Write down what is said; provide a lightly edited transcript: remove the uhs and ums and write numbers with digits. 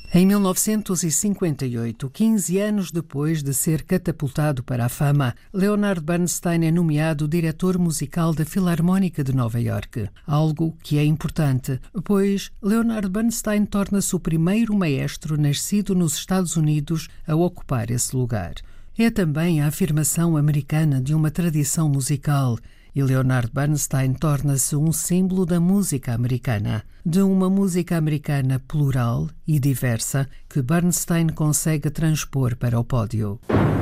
Em 1958, 15 anos depois de ser catapultado para a fama, Leonard Bernstein é nomeado diretor musical da Filarmónica de Nova Iorque. Algo que é importante, pois Leonard Bernstein torna-se o primeiro maestro nascido nos Estados Unidos a ocupar esse lugar. É também a afirmação americana de uma tradição musical, e Leonard Bernstein torna-se um símbolo da música americana, de uma música americana plural e diversa que Bernstein consegue transpor para o pódio.